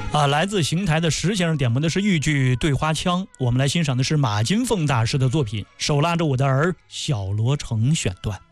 来自邢台的石先生点播的是豫剧《对花腔》，我们来欣赏的是马金凤大师的作品《手拉着我的儿》小罗成选段。